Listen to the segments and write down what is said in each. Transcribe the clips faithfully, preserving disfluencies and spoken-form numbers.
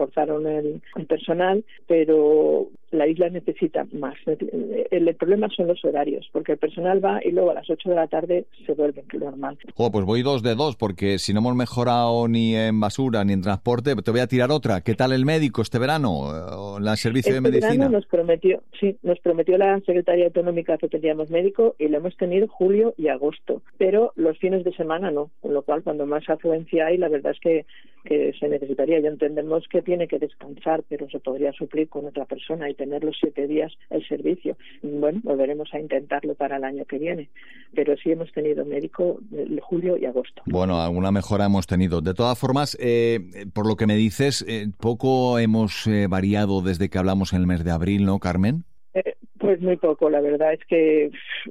reforzaron el, el personal, pero la isla necesita más. El, el problema son los horarios, porque el personal va y luego a las ocho de la tarde se vuelve normal. Oh, pues voy dos de dos, porque si no hemos mejorado ni en basura ni en transporte, te voy a tirar otra. ¿Qué tal el médico este verano? ¿El servicio este de medicina? Verano nos prometió, sí, nos prometió la Secretaría Autonómica que teníamos médico y lo hemos tenido julio y agosto, pero los fines de semana no, con lo cual cuando más afluencia hay, la verdad es que, que se necesitaría. Ya entendemos que tiene que descansar, pero se podría suplir con otra persona y tener los siete días el servicio. Bueno, volveremos a intentarlo para el año que viene, pero sí hemos tenido médico de julio y agosto. Bueno, alguna mejora hemos tenido. De todas formas, eh, por lo que me dices, eh, poco hemos eh, variado desde que hablamos en el mes de abril, ¿no, Carmen? Eh, pues muy poco, la verdad es que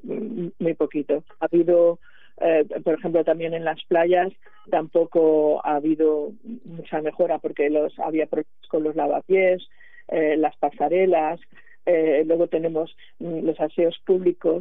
muy poquito. Ha habido, eh, por ejemplo, también en las playas tampoco ha habido mucha mejora porque los había problemas con los lavapiés, eh, las pasarelas. Eh, luego tenemos mm, los aseos públicos.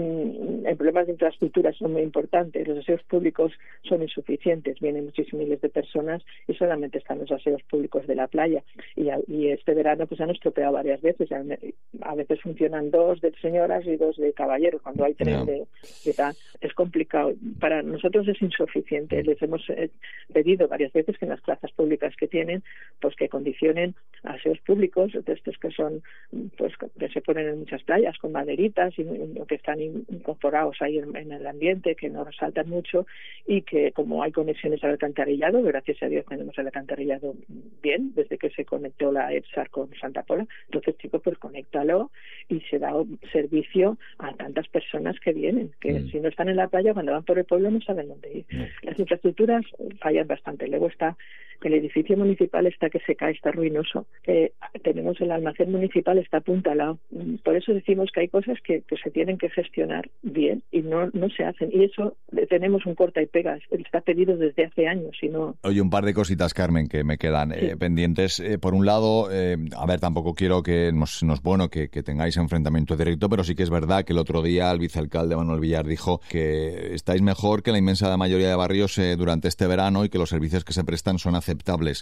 Mm, en problemas de infraestructura son muy importantes. Los aseos públicos son insuficientes. Vienen muchísimos miles de personas y solamente están los aseos públicos de la playa. Y, a, y este verano pues han estropeado varias veces. A, a veces funcionan dos de señoras y dos de caballeros. Cuando hay tres no. de, de tal, es complicado. Para nosotros es insuficiente. Les hemos eh, pedido varias veces que en las plazas públicas que tienen, pues que condicionen aseos públicos, de estos que son pues que se ponen en muchas playas con maderitas y, y que están incorporados ahí en, en el ambiente, que no resaltan mucho y que como hay conexiones al alcantarillado, gracias a Dios tenemos el alcantarillado bien desde que se conectó la EPSAR con Santa Pola, entonces chicos, pues conéctalo y se da servicio a tantas personas que vienen, que mm. si no están en la playa, cuando van por el pueblo no saben dónde ir. Mm. Las infraestructuras fallan bastante. Luego está el edificio municipal está que se cae, está ruinoso. Eh, tenemos el almacén municipal, está apuntalado. Por eso decimos que hay cosas que, que se tienen que gestionar bien y no, no se hacen. Y eso tenemos un corta y pega. Está pedido desde hace años y no... Oye, un par de cositas, Carmen, que me quedan sí. eh, pendientes. Eh, por un lado, eh, a ver, tampoco quiero que nos, no es bueno que, que tengáis enfrentamiento directo, pero sí que es verdad que el otro día el vicealcalde Manuel Villar dijo que estáis mejor que la inmensa mayoría de barrios eh, durante este verano y que los servicios que se prestan son aceptables.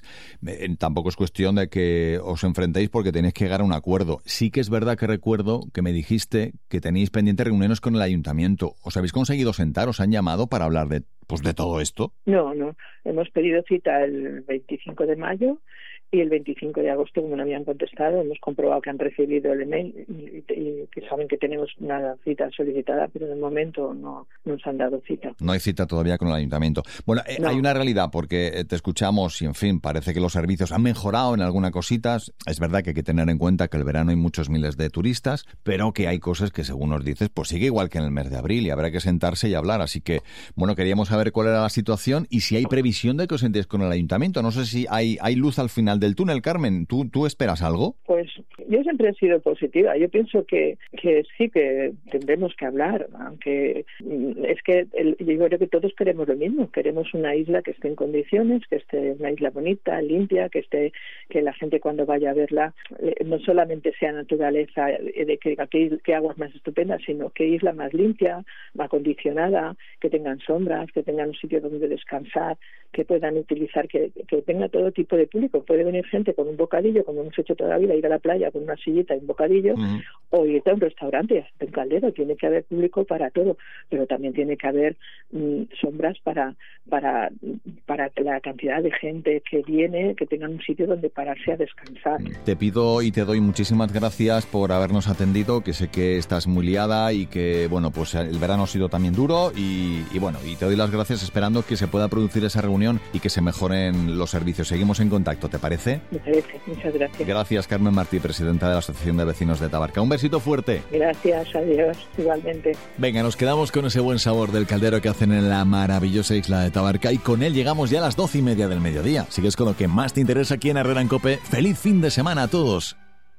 Eh, tampoco es cuestión de que os enfrentéis porque tenéis que llegar a un acuerdo. Sí que es verdad que recuerdo que me dijiste que tenéis pendientes reuniones con el ayuntamiento. ¿Os habéis conseguido sentar? ¿Os han llamado para hablar de, pues, de todo esto? No, no. Hemos pedido cita el veinticinco de mayo y el veinticinco de agosto, como no habían contestado, hemos comprobado que han recibido el email y, y que saben que tenemos una cita solicitada, pero de momento no, no nos han dado cita. No hay cita todavía con el ayuntamiento. Bueno, eh, no. Hay una realidad, porque te escuchamos y, en fin, parece que los servicios han mejorado en algunas cositas. Es verdad que hay que tener en cuenta que el verano hay muchos miles de turistas, pero que hay cosas que, según nos dices, pues sigue igual que en el mes de abril y habrá que sentarse y hablar. Así que, bueno, queríamos saber cuál era la situación y si hay previsión de que os sentéis con el ayuntamiento. No sé si hay, hay luz al final del túnel, Carmen. ¿Tú, tú esperas algo? Pues yo siempre he sido positiva. Yo pienso que, que sí, que tendremos que hablar, aunque es que el, yo creo que todos queremos lo mismo. Queremos una isla que esté en condiciones, que esté una isla bonita, limpia, que esté, que la gente cuando vaya a verla no solamente sea naturaleza de que, que, que aguas más estupendas, sino que isla más limpia, más acondicionada, que tengan sombras, que tengan un sitio donde descansar, que puedan utilizar, que, que tenga todo tipo de público. Puede venir gente con un bocadillo, como hemos hecho toda la vida, ir a la playa con una sillita y un bocadillo, uh-huh. o irte a un restaurante, a un caldero. Tiene que haber público para todo, pero también tiene que haber mm, sombras para, para, para la cantidad de gente que viene, que tengan un sitio donde pararse a descansar. Te pido y te doy muchísimas gracias por habernos atendido, que sé que estás muy liada y que, bueno, pues el verano ha sido también duro y, y bueno, y te doy las gracias esperando que se pueda producir esa reunión y que se mejoren los servicios. Seguimos en contacto, ¿te parece? Me parece, muchas gracias. Gracias, Carmen Martí, presidenta de la Asociación de Vecinos de Tabarca. Un besito fuerte. Gracias, adiós, igualmente. Venga, nos quedamos con ese buen sabor del caldero que hacen en la maravillosa isla de Tabarca y con él llegamos ya a las doce y media del mediodía. Sigues con lo que más te interesa aquí en Herrera en COPE. ¡Feliz fin de semana a todos!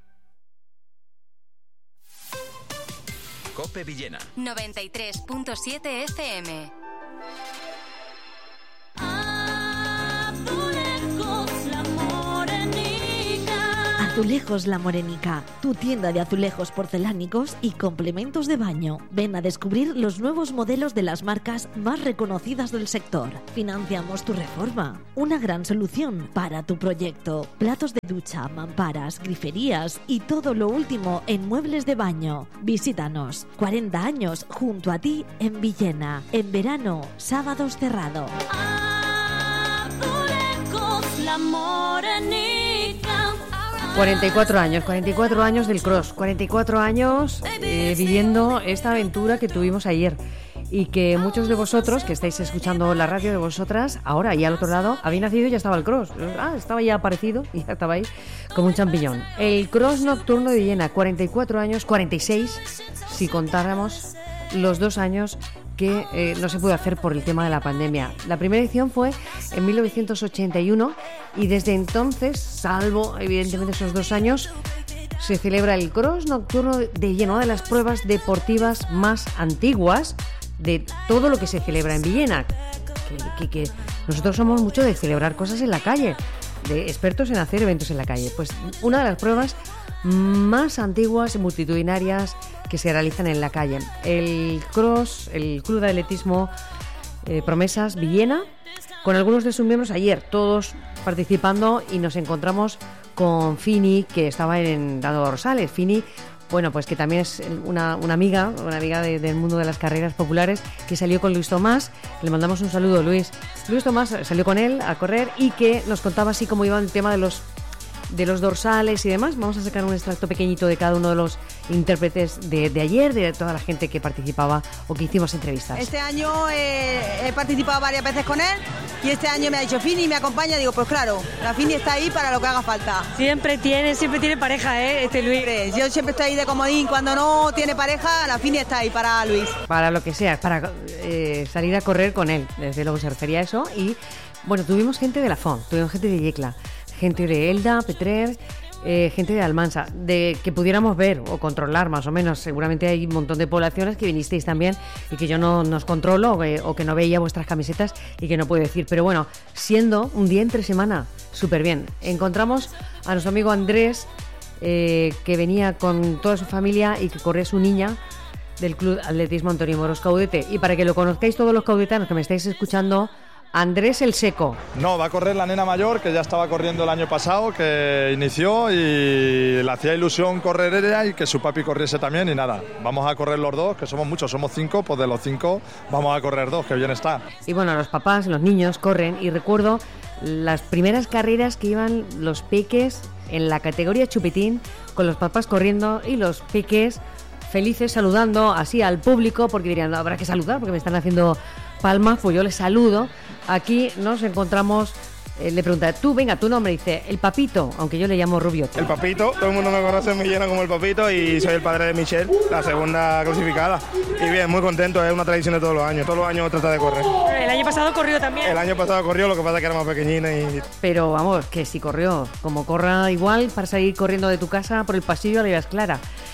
COPE Villena noventa y tres punto siete F M. Azulejos La Morenica, tu tienda de azulejos porcelánicos y complementos de baño. Ven a descubrir los nuevos modelos de las marcas más reconocidas del sector. Financiamos tu reforma. Una gran solución para tu proyecto. Platos de ducha, mamparas, griferías y todo lo último en muebles de baño. Visítanos. cuarenta años junto a ti en Villena. En verano, sábados cerrado. Azulejos La Morenica. cuarenta y cuatro años, cuarenta y cuatro años del cross, cuarenta y cuatro años eh, viviendo esta aventura que tuvimos ayer y que muchos de vosotros que estáis escuchando la radio de vosotras, ahora y al otro lado, habéis nacido y ya estaba el cross. Ah, estaba ya aparecido y ya estaba ahí como un champiñón. El cross nocturno de Villena, cuarenta y cuatro años, cuarenta y seis si contáramos los dos años que eh, no se pudo hacer por el tema de la pandemia. La primera edición fue en mil novecientos ochenta y uno y desde entonces, salvo evidentemente esos dos años, se celebra el cross nocturno de Villena, una de las pruebas deportivas más antiguas de todo lo que se celebra en Villena. Que, que, que nosotros somos mucho de celebrar cosas en la calle, de expertos en hacer eventos en la calle. Pues una de las pruebas más antiguas y multitudinarias que se realizan en la calle. El cross, el club de atletismo eh, Promesas Villena, con algunos de sus miembros ayer, todos participando, y nos encontramos con Fini, que estaba en dando dorsales. Fini, bueno, pues que también es una, una amiga, una amiga de, del mundo de las carreras populares, que salió con Luis Tomás. Le mandamos un saludo, Luis. Luis Tomás salió con él a correr y que nos contaba así cómo iba el tema de los de los dorsales y demás. Vamos a sacar un extracto pequeñito de cada uno de los intérpretes de, de ayer, de toda la gente que participaba o que hicimos entrevistas. Este año eh, he participado varias veces con él y este año me ha dicho Fini, me acompaña. Digo, pues claro, la Fini está ahí para lo que haga falta. Siempre tiene, siempre tiene pareja, ¿eh? Este Luis. Yo siempre estoy ahí de comodín. Cuando no tiene pareja, la Fini está ahí para Luis. Para lo que sea, para eh, salir a correr con él. Desde luego se refería a eso. Y bueno, tuvimos gente de la Fon, tuvimos gente de Yecla, gente de Elda, Petrer, eh, gente de Almansa, de que pudiéramos ver o controlar más o menos. Seguramente hay un montón de poblaciones que vinisteis también y que yo no nos controlo o que, o que no veía vuestras camisetas y que no puedo decir. Pero bueno, siendo un día entre semana, súper bien. Encontramos a nuestro amigo Andrés, eh, que venía con toda su familia y que corría su niña del Club Atletismo Antonio Moros Caudete. Y para que lo conozcáis todos los caudetanos que me estáis escuchando, Andrés el Seco. No, va a correr la nena mayor, que ya estaba corriendo el año pasado, que inició y le hacía ilusión correr ella y que su papi corriese también, y nada, vamos a correr los dos, que somos muchos, somos cinco, pues de los cinco vamos a correr dos, que bien está. Y bueno, los papás, los niños corren, y recuerdo las primeras carreras que iban los peques en la categoría chupetín, con los papás corriendo y los peques felices saludando así al público, porque dirían, no, habrá que saludar porque me están haciendo palmas, pues yo les saludo. Aquí nos encontramos, eh, le pregunta, tú, venga, tu nombre, dice, el Papito, aunque yo le llamo Rubio. El Papito, todo el mundo me conoce, me llena como el Papito, y soy el padre de Michelle, la segunda clasificada. Y bien, muy contento, es una tradición de todos los años, todos los años trata de correr. El año pasado corrió también. El año pasado corrió, lo que pasa es que era más pequeñina y... Pero vamos, que si corrió, como corra igual, para salir corriendo de tu casa por el pasillo, la ibas clara.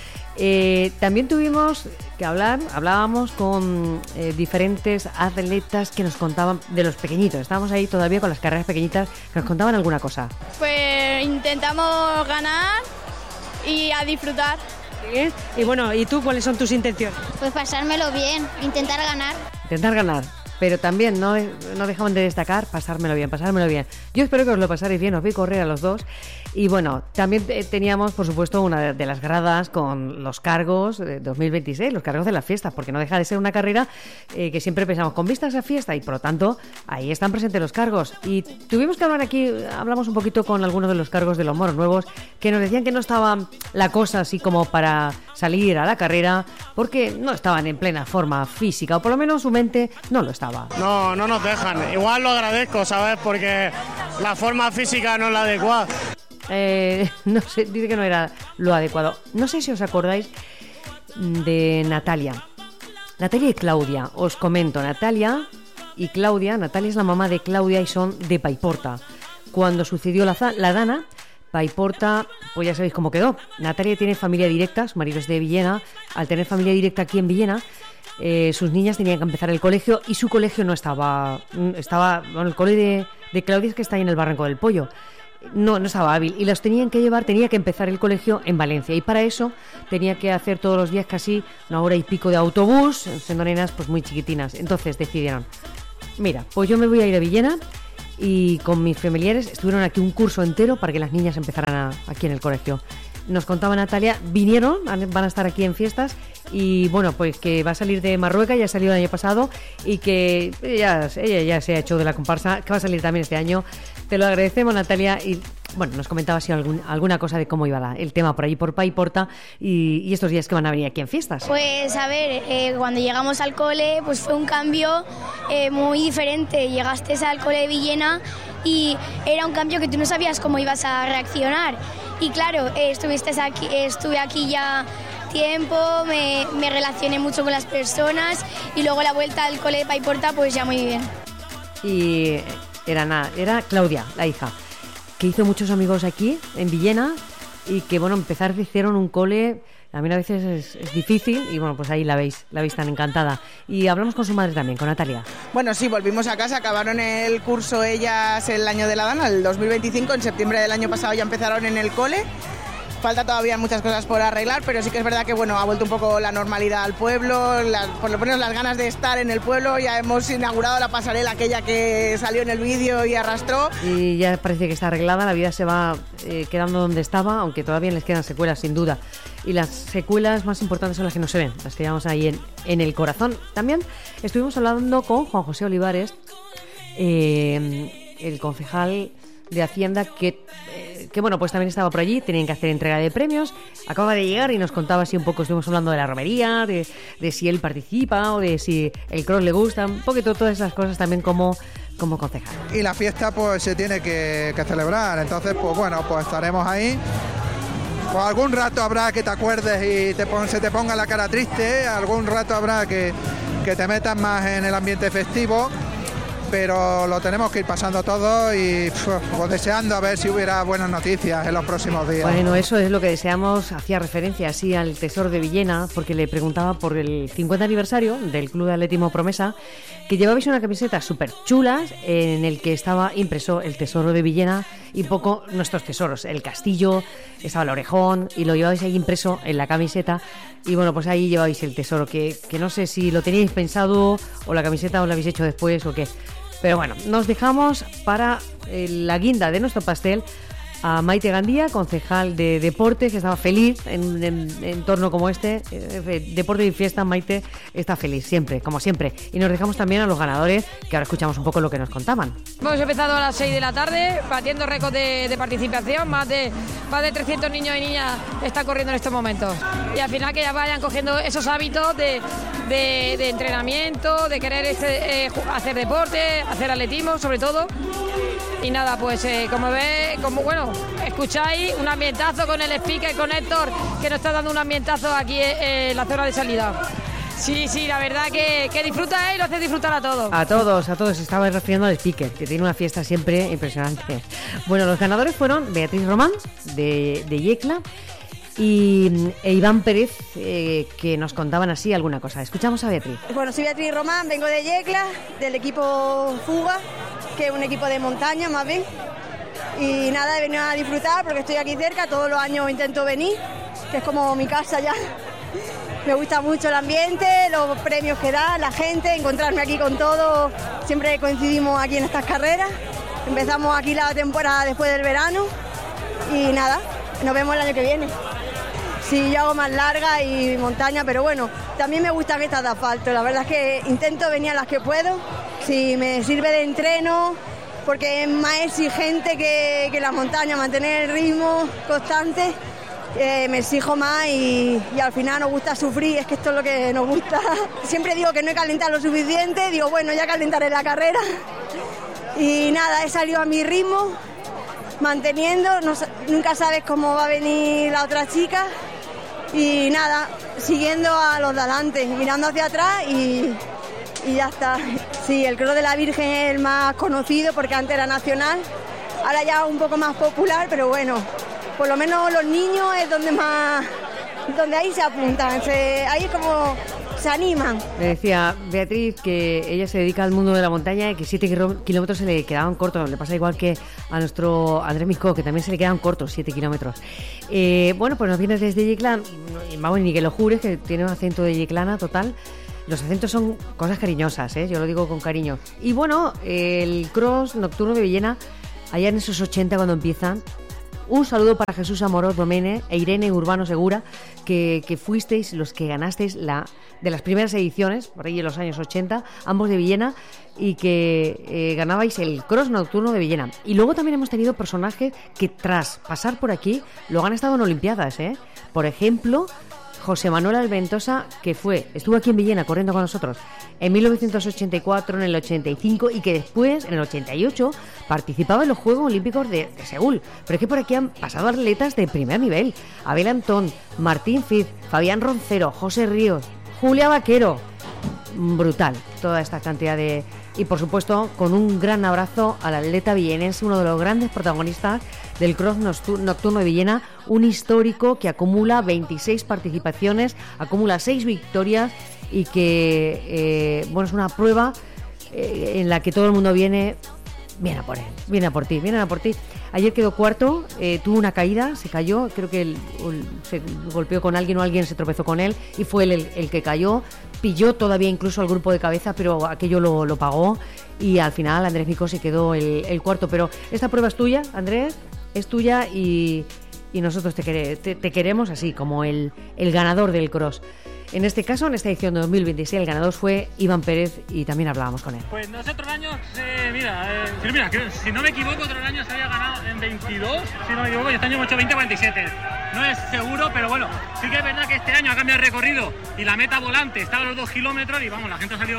Eh, también tuvimos que hablar, hablábamos con eh, diferentes atletas que nos contaban de los pequeñitos. Estábamos ahí todavía con las carreras pequeñitas, que nos contaban alguna cosa. Pues intentamos ganar y a disfrutar. ¿Sí? Y bueno, ¿y tú cuáles son tus intenciones? Pues pasármelo bien, intentar ganar. Intentar ganar. Pero también no, no dejaban de destacar pasármelo bien, pasármelo bien. Yo espero que os lo pasaréis bien, os vi correr a los dos. Y bueno, también teníamos, por supuesto, una de las gradas con los cargos de dos mil veintiséis, los cargos de las fiestas, porque no deja de ser una carrera eh, que siempre pensamos con vistas a fiesta, y por lo tanto ahí están presentes los cargos. Y tuvimos que hablar aquí, hablamos un poquito con algunos de los cargos de los moros nuevos, que nos decían que no estaba la cosa así como para salir a la carrera, porque no estaban en plena forma física, o por lo menos su mente no lo estaba. No, no nos dejan. Igual lo agradezco, ¿sabes? Porque la forma física no es la adecuada. Eh, no sé, dice que no era lo adecuado. No sé si os acordáis de Natalia. Natalia y Claudia. Os comento, Natalia y Claudia. Natalia es la mamá de Claudia y son de Paiporta. Cuando sucedió la, la Dana, Paiporta, pues ya sabéis cómo quedó. Natalia tiene familia directa, su marido es de Villena. Al tener familia directa aquí en Villena, Eh, sus niñas tenían que empezar el colegio y su colegio no estaba, estaba bueno, el cole de, de Claudia es que está ahí en el Barranco del Pollo, no, no estaba hábil y los tenían que llevar, tenía que empezar el colegio en Valencia y para eso tenía que hacer todos los días casi una hora y pico de autobús, siendo nenas pues muy chiquitinas. Entonces decidieron, mira, pues yo me voy a ir a Villena y con mis familiares estuvieron aquí un curso entero para que las niñas empezaran a, aquí en el colegio. Nos contaba Natalia, vinieron, van a estar aquí en fiestas y bueno, pues que va a salir de Marruecos, ya salió el año pasado y que ella, ella ya se ha hecho de la comparsa, que va a salir también este año. Te lo agradecemos, Natalia, y bueno, nos comentaba si algún, alguna cosa de cómo iba la, el tema por ahí por Paiporta y, y estos días que van a venir aquí en fiestas. Pues a ver, eh, cuando llegamos al cole pues fue un cambio eh, muy diferente. Llegaste al cole de Villena y era un cambio que tú no sabías cómo ibas a reaccionar. Y claro, eh, estuviste aquí, eh, estuve aquí ya tiempo, me, me relacioné mucho con las personas y luego la vuelta al cole de Paiporta pues ya muy bien. Y era nada, era Claudia, la hija, que hizo muchos amigos aquí en Villena y que bueno, empezar de cero en un cole también a veces es, es difícil y bueno, pues ahí la veis, la veis tan encantada. Y hablamos con su madre también, con Natalia. Bueno, sí, volvimos a casa, acabaron el curso ellas el año de la Dana, el dos mil veinticinco, en septiembre del año pasado ya empezaron en el cole. Falta todavía muchas cosas por arreglar, pero sí que es verdad que bueno, ha vuelto un poco la normalidad al pueblo, la, por lo menos las ganas de estar en el pueblo. Ya hemos inaugurado la pasarela aquella que salió en el vídeo y arrastró. Y ya parece que está arreglada, la vida se va eh, quedando donde estaba, aunque todavía les quedan secuelas sin duda. Y las secuelas más importantes son las que no se ven, las que llevamos ahí en, en el corazón. También estuvimos hablando con Juan José Olivares, eh, el concejal de Hacienda, que, eh, que bueno, pues también estaba por allí, tenían que hacer entrega de premios, acaba de llegar y nos contaba así un poco, estuvimos hablando de la romería, de, de si él participa o de si el cross le gusta, un poquito todas esas cosas también como, como concejal. Y la fiesta pues se tiene que, que celebrar, entonces pues bueno, pues estaremos ahí. Pues algún rato habrá que te acuerdes y te pon, se te ponga la cara triste, algún rato habrá que, que te metas más en el ambiente festivo, pero lo tenemos que ir pasando todo y pues, deseando a ver si hubiera buenas noticias en los próximos días. Bueno, eso es lo que deseamos. Hacía referencia así al Tesoro de Villena, porque le preguntaba por el cincuenta aniversario del Club de Atletismo Promesa, que llevabais una camiseta súper chula en el que estaba impreso el Tesoro de Villena y un poco nuestros tesoros, el castillo, estaba el orejón y lo llevabais ahí impreso en la camiseta. Y bueno, pues ahí llevabais el tesoro, que, que no sé si lo teníais pensado o la camiseta os la habéis hecho después o qué. Pero bueno, nos dejamos para eh, la guinda de nuestro pastel a Maite Gandía, concejal de Deportes, que estaba feliz en un entorno como este. Eh, deporte y fiesta, Maite está feliz, siempre, como siempre. Y nos dejamos también a los ganadores, que ahora escuchamos un poco lo que nos contaban. Hemos empezado a las seis de la tarde, batiendo récord de, de participación. Más de, más de trescientos niños y niñas están corriendo en estos momentos. Y al final que ya vayan cogiendo esos hábitos de, de, de entrenamiento, de querer este, eh, hacer deporte, hacer atletismo, sobre todo. Y nada, pues eh, como ve, como bueno, escucháis un ambientazo con el speaker, con Héctor, que nos está dando un ambientazo aquí eh, en la zona de salida. Sí, sí, la verdad que, que disfruta él, lo hace disfrutar a todos. A todos, a todos. Estaba refiriendo al speaker, que tiene una fiesta siempre impresionante. Bueno, los ganadores fueron Beatriz Román, de, de Yecla, y e Iván Pérez, eh, que nos contaban así alguna cosa. Escuchamos a Beatriz. Bueno, soy Beatriz Román, vengo de Yecla, del equipo Fuga, que es un equipo de montaña más bien. Y nada, he venido a disfrutar porque estoy aquí cerca, todos los años intento venir, que es como mi casa ya. Me gusta mucho el ambiente, los premios que da, la gente, encontrarme aquí con todos. Siempre coincidimos aquí en estas carreras. Empezamos aquí la temporada después del verano y nada, nos vemos el año que viene. Sí, yo hago más larga y montaña, pero bueno, también me gustan estas de asfalto. La verdad es que intento venir a las que puedo. Si me sirve de entreno, porque es más exigente que, que la montaña, mantener el ritmo constante. Eh, me exijo más y, y al final nos gusta sufrir, es que esto es lo que nos gusta. Siempre digo que no he calentado lo suficiente, digo bueno, ya calentaré la carrera. Y nada, he salido a mi ritmo, manteniendo, no, nunca sabes cómo va a venir la otra chica. Y nada, siguiendo a los de adelante, mirando hacia atrás y, y ya está. Sí, el Cross de la Virgen es el más conocido porque antes era nacional, ahora ya un poco más popular, pero bueno, por lo menos los niños es donde más, donde ahí se apuntan, se, ahí es como se animan. Me decía Beatriz que ella se dedica al mundo de la montaña y que siete kilómetros se le quedaban cortos. Le pasa igual que a nuestro Andrés Misco, que también se le quedan cortos siete kilómetros. Eh, bueno, pues nos vienes desde Yeclán, vamos, ni que lo jures, que tiene un acento de yeclana total. Los acentos son cosas cariñosas, ¿eh? Yo lo digo con cariño. Y bueno, el cross nocturno de Villena, allá en esos ochenta cuando empiezan. Un saludo para Jesús Amorós Domene e Irene Urbano Segura, que, que fuisteis los que ganasteis la de las primeras ediciones, por ahí en los años ochenta, ambos de Villena, y que eh, ganabais el cross nocturno de Villena. Y luego también hemos tenido personajes que tras pasar por aquí luego han estado en Olimpiadas, ¿eh? Por ejemplo, José Manuel Alventosa, que fue, estuvo aquí en Villena corriendo con nosotros en mil novecientos ochenta y cuatro, en el ochenta y cinco, y que después, en el ochenta y ocho, participaba en los Juegos Olímpicos de, de Seúl. Pero es que por aquí han pasado atletas de primer nivel: Abel Antón, Martín Fiz, Fabián Roncero, José Ríos, Julia Vaquero. Brutal toda esta cantidad de... Y por supuesto, con un gran abrazo al atleta villenense, uno de los grandes protagonistas del cross nocturno de Villena, un histórico que acumula veintiséis participaciones, acumula seis victorias y que, eh, bueno, es una prueba eh, en la que todo el mundo viene, viene a por él, viene a por ti, viene a por ti. Ayer quedó cuarto, eh, tuvo una caída, se cayó, creo que el, el, se golpeó con alguien o alguien se tropezó con él y fue él el, el que cayó. Pilló todavía incluso al grupo de cabeza, pero aquello lo, lo pagó y al final Andrés Mico se quedó el, el cuarto. Pero esta prueba es tuya, Andrés, es tuya y, y nosotros te, quere, te, te queremos así, como el, el ganador del cross. En este caso, en esta edición de dos mil veintiséis, el ganador fue Iván Pérez y también hablábamos con él. Pues nosotros años, eh, mira, eh, mira que, si no me equivoco, otros años se había ganado en veintidós, si no me equivoco, y este año hemos hecho veinte cuarenta y siete. No es seguro, pero bueno, sí que es verdad que este año ha cambiado el recorrido y la meta volante estaba a los dos kilómetros y vamos, la gente ha salido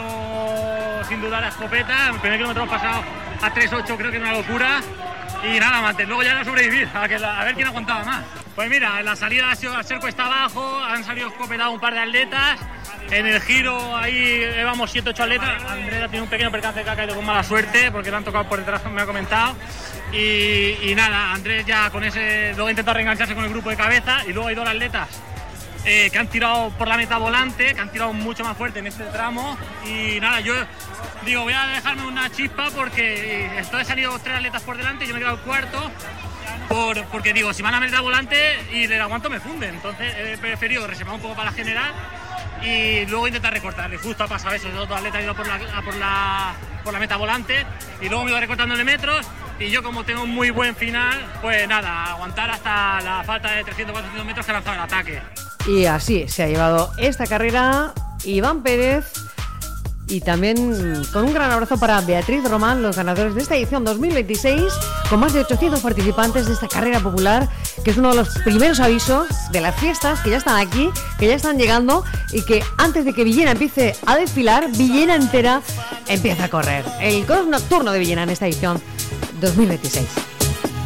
sin duda a la escopeta. El primer kilómetro hemos pasado a tres ocho, creo que es una locura. Y nada, más, luego ya no sobrevivir, a, que la, a ver quién aguantaba más. Pues mira, en la salida ha sido, el cerco está abajo, han salido escopetados un par de atletas. En el giro ahí llevamos siete ocho atletas. Andrés ha tenido un pequeño percance que ha caído con mala suerte porque le han tocado por detrás, me ha comentado. Y, y nada, Andrés ya con ese luego ha intentado reengancharse con el grupo de cabeza y luego hay dos atletas eh, que han tirado por la meta volante, que han tirado mucho más fuerte en este tramo. Y nada, yo digo, voy a dejarme una chispa porque esto he salido tres atletas por delante y yo me he quedado cuarto. Por, porque digo, si van a meter volante y el aguanto me funde, entonces he preferido reservar un poco para la general y luego intentar recortar. Y justo ha pasado eso, los dos atletas han ido por la, por la, por la meta volante y luego me he ido recortándole metros y yo, como tengo un muy buen final, pues nada, aguantar hasta la falta de trescientos cuatrocientos metros que ha lanzado el ataque. Y así se ha llevado esta carrera Iván Pérez. Y también con un gran abrazo para Beatriz Román, los ganadores de esta edición dos mil veintiséis, con más de ochocientos participantes de esta carrera popular, que es uno de los primeros avisos de las fiestas que ya están aquí, que ya están llegando, y que antes de que Villena empiece a desfilar, Villena entera empieza a correr. El cross nocturno de Villena en esta edición dos mil veintiséis.